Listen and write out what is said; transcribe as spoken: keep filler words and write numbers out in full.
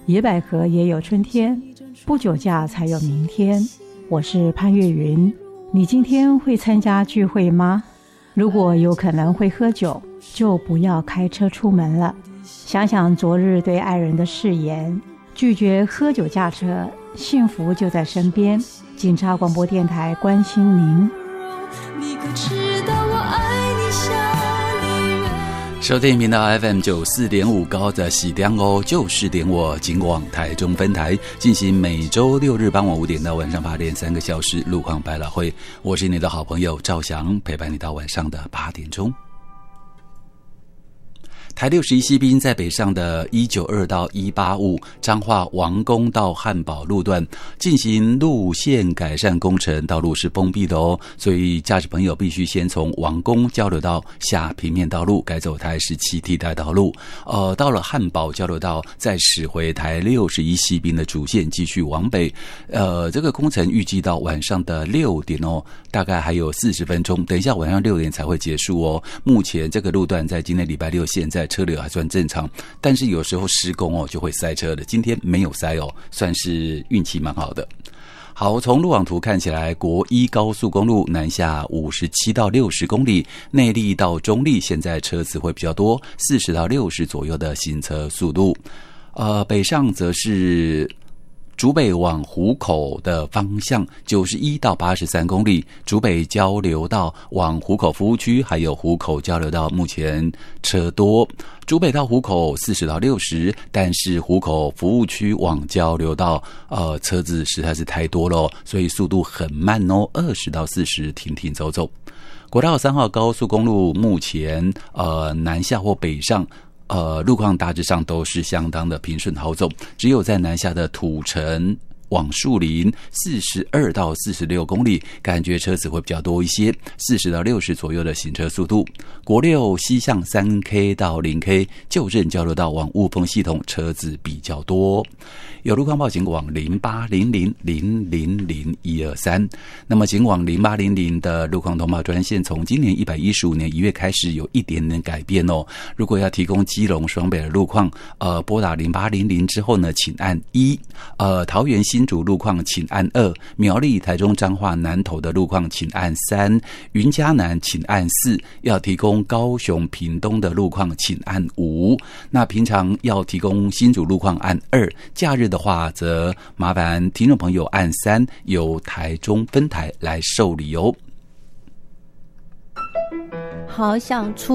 野百合也有春天，不酒驾才有明天。我是潘越云，你今天会参加聚会吗？如果有可能会喝酒，就不要开车出门了。想想昨日对爱人的誓言，拒绝喝酒驾车，幸福就在身边。警察广播电台关心您。你可知道我爱你想你远。 收听频道 F M 九四点五高的喜点哦，就是点我警广台中分台进行每周六日傍晚五点到晚上八点三个小时路况百老汇，我是你的好朋友赵翔，陪伴你到晚上的八点钟。台六十一西滨在北上的一九二到一八五彰化王公到汉堡路段进行路线改善工程，道路是封闭的哦，所以驾驶朋友必须先从王公交流道下平面道路，改走台十七替代道路，呃，到了汉堡交流道再驶回台六十一西滨的主线继续往北。呃，这个工程预计到晚上的六点哦，大概还有四十分钟，等一下晚上六点才会结束哦。目前这个路段在今天礼拜六现在车流还算正常，但是有时候施工哦就会塞车的，今天没有塞哦，算是运气蛮好的。好，从路网图看起来，国一高速公路南下五十七到六十公里，内坜到中坜现在车子会比较多，四十到六十左右的行车速度。呃，北上则是竹北往湖口的方向九十一到八十三公里，竹北交流道往湖口服务区还有湖口交流道目前车多，竹北到湖口四十到六十，但是湖口服务区往交流道呃车子实在是太多了，所以速度很慢哦，二十到四十停停走走。国道三号高速公路目前呃南下或北上呃，路况大致上都是相当的平顺好走，只有在南下的土城往树林四十二到四十六公里，感觉车子会比较多一些，四十到六十左右的行车速度。国六西向 三 K 到 零 K 旧镇交流道往雾峰系统车子比较多。有路况报警网零八零零零零零一二三，那么警网零八零零的路况通报专线从今年一百一十五年一月开始有一点点改变哦。如果要提供基隆双北的路况，呃，拨打零八零零之后呢，请按一，呃，桃园新竹路况请按二，苗栗台中彰化南投的路况请按三，云嘉南请按四，要提供高雄屏东的路况请按五。那平常要提供新竹路况按二，假日的话则麻烦听众朋友按三，由台中分台来受理哦。 好想出